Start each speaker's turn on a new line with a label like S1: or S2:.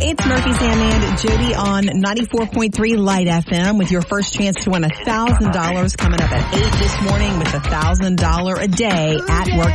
S1: It's Murphy, Sam, and Jody on 94.3 Light FM with your first chance to win $1,000 coming up at 8 this morning with $1,000 a day at work